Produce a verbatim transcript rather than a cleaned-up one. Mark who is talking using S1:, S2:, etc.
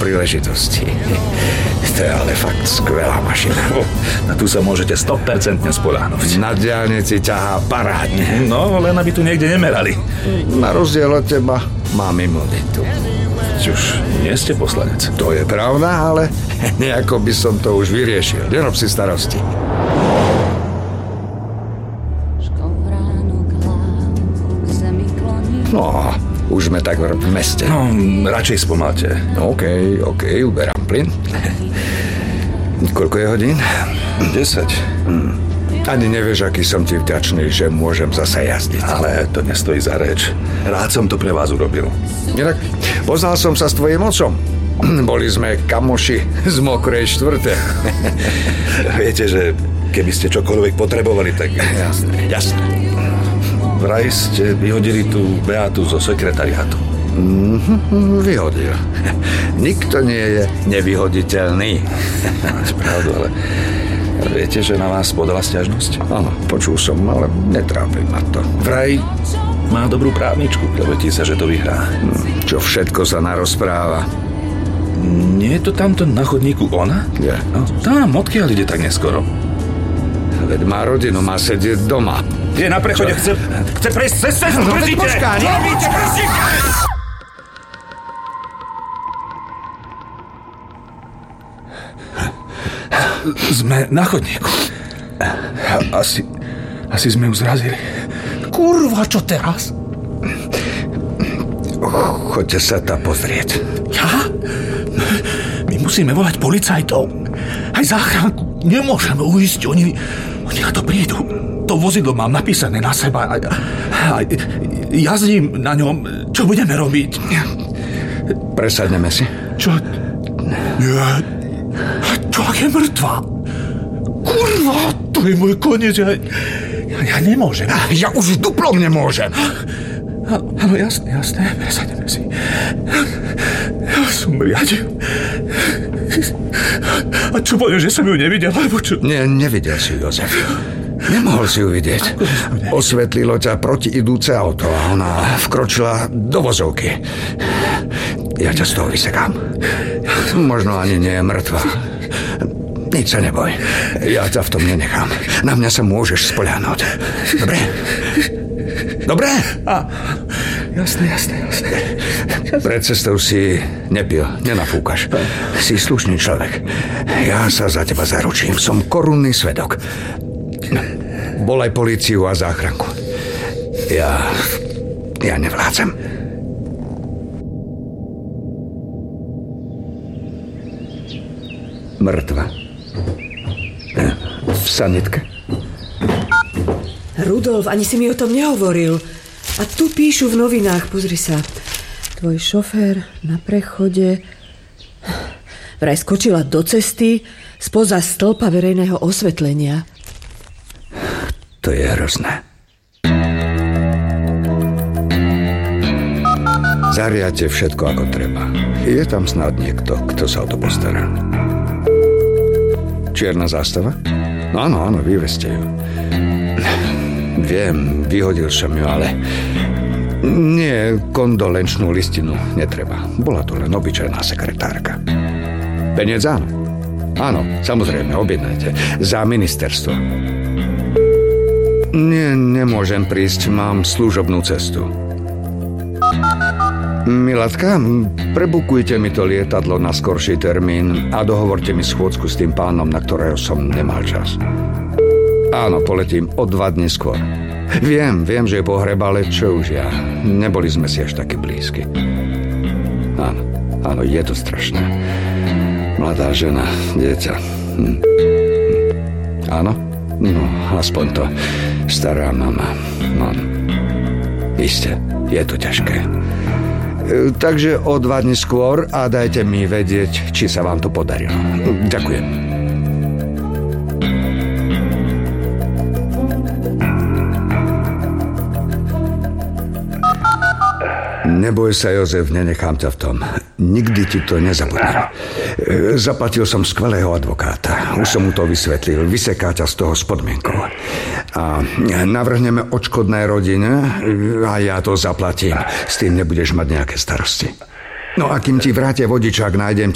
S1: príležitosti. To je ale fakt skvelá mašina.
S2: Oh, na tu sa môžete sto percent spoľahnúť.
S1: Na diaľnici ťahá parádne.
S2: No, len aby tu niekde nemerali.
S1: Na rozdiel od teba mám imunitu.
S2: Už nie ste poslanec.
S1: To je pravda, ale nejako by som to už vyriešil. Nerob si starosti. No, už sme tak v meste.
S2: No, radšej spomalte.
S1: OK, OK, uberám plyn. Koľko je hodín?
S2: desať.
S1: Hmm. Ani nevieš, aký som ti vďačný, že môžem zasa jazdiť.
S2: Ale to nestojí za reč. Rád som to pre vás urobil.
S1: Inak, poznal som sa s tvojím otcom. Boli sme kamoši z Mokrej štvrte.
S2: Viete, že keby ste čokoľvek potrebovali, tak...
S1: Jasné, jasné.
S2: Vraj ste vyhodili tú Beatu zo sekretariátu.
S1: Mm-hmm, vyhodil. Nikto nie je nevyhoditeľný.
S2: Máš pravdu, ale viete, že na vás podala sťažnosť?
S1: Áno, počul som, ale netrápi ma to.
S2: Vraj má dobrú právničku, klevetí sa, že to vyhrá.
S1: Čo všetko sa narozpráva.
S2: Nie je to tamto na chodníku ona?
S1: Je.
S2: No, tam, odkiaľ ide tak neskoro?
S1: Veď má rodinu, má sedieť doma.
S2: Je na prechode, chce, chce prejsť cez cestu,
S1: no, veď počká, nerobíte, prosím!
S2: Sme na chodníku. Asi, asi sme ju zrazili.
S3: Kurva, čo teraz?
S1: Choďte sa tam pozrieť.
S3: Ja? My musíme volať policajtov. Aj záchranku. Nemôžeme uísť. Oni, oni na to prídu. To vozidlo mám napísané na seba. A, a, jazdím na ňom. Čo budeme robiť?
S1: Presadneme si.
S3: Čo? Nie. Čo, ak je mŕtva? Kurva, to je môj koniec. Ja, ja nemôžem.
S1: Ja už duplom nemôžem.
S3: Áno, jasné, jasné. Presadneme si. Ja som riadil. A čo poviem, že som ju nevidel, alebo čo?
S1: Nie, nevidel si ju, Jozef. Nemohol si ju vidieť. Osvetlilo ťa protiidúce auto a ona vkročila do vozovky. Ja ťa z toho vysekám. Možno ani nie je mŕtva. Nič sa neboj. Ja ťa v tom nenechám. Na mňa sa môžeš spoľahnúť. Dobre? Dobre?
S3: A, jasné, jasné, jasné.
S1: Pred cestou si nepil, nenafúkaš. Si slušný človek. Ja sa za teba zaručím. Som korunný svedok. Volaj políciu a záchranku. Ja... Ja nevládzem. Mŕtva. V sanitke.
S4: Rudolf, ani si mi o tom nehovoril. A tu píšu v novinách, pozri sa. Tvoj šofér na prechode vraj skočila do cesty spoza stĺpa verejného osvetlenia.
S1: To je hrozné. Zariate všetko ako treba. Je tam snad niekto, kto sa o to postará. Čierna zástava? No áno, áno, vyveste ju. Viem, vyhodil som ju, ale... Nie, kondolenčnú listinu netreba. Bola to len obyčajná sekretárka. Peniac áno. Áno, samozrejme, objednajte. Za ministerstvo. Nie, nemôžem prísť, mám služobnú cestu. Milatka, prebukujte mi to lietadlo na skorší termín a dohovorte mi schôdzku s tým pánom, na ktorého som nemal čas. Áno, poletím o dva dni skôr. Viem, viem, že je pohreb, ale čo už ja. Neboli sme si až takí blízky. Áno, áno, je to strašné. Mladá žena, dieťa. Hm. Áno? No, aspoň to. Stará mama. No. Isté, je to ťažké. E, takže o dva dni skôr a dajte mi vedieť, či sa vám to podarilo. Ďakujem. Neboj sa, Jozef, nenechám ťa v tom. Nikdy ti to nezabudnem. Zaplatil som skvelého advokáta. Už som mu to vysvetlil. Vyseká ťa z toho s podmienkou. A navrhneme odškodné rodine a ja to zaplatím. S tým nebudeš mať nejaké starosti. No a kým ti vrátia vodičák, nájdem